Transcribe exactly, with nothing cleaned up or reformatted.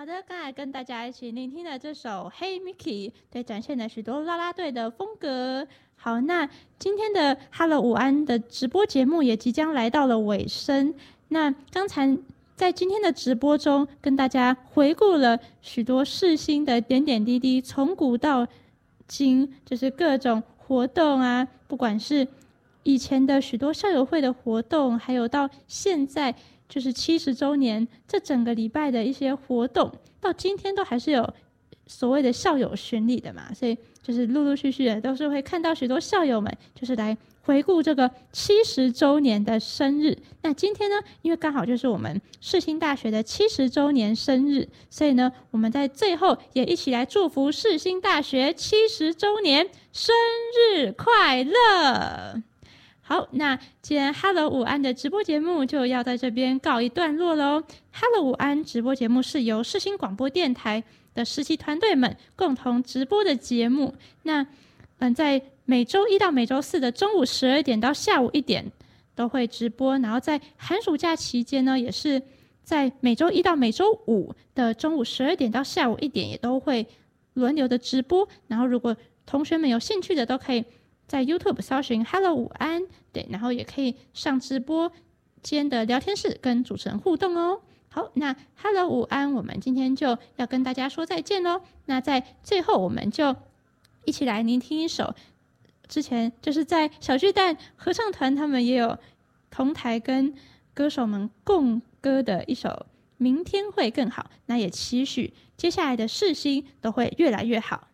好的，刚才跟大家一起聆听的这首《Hey Mickey》，对，展现了许多啦啦队的风格。好，那今天的 Hello 午安的直播节目也即将来到了尾声。那刚才在今天的直播中，跟大家回顾了许多世新的点点滴滴，从古到今，就是各种活动啊，不管是以前的许多校友会的活动，还有到现在就是七十周年这整个礼拜的一些活动，到今天都还是有所谓的校友巡礼的嘛，所以就是陆陆续续的都是会看到许多校友们就是来回顾这个七十周年的生日。那今天呢，因为刚好就是我们世新大学的七十周年生日，所以呢，我们在最后也一起来祝福世新大学七十周年生日快乐。好，那今天 Hello 午安的直播节目就要在这边告一段落咯。 Hello 午安直播节目是由世新广播电台的实习团队们共同直播的节目。那嗯，在每周一到每周四的中午十二点到下午一点都会直播，然后在寒暑假期间呢，也是在每周一到每周五的中午十二点到下午一点也都会轮流的直播。然后如果同学们有兴趣的，都可以在 YouTube 搜寻 Hello 午安，对，然后也可以上直播间的聊天室跟主持人互动哦。好，那 Hello 午安，我们今天就要跟大家说再见咯。那在最后，我们就一起来聆听一首之前就是在小巨蛋合唱团他们也有同台跟歌手们共歌的一首《明天会更好》，那也期许接下来的世新都会越来越好。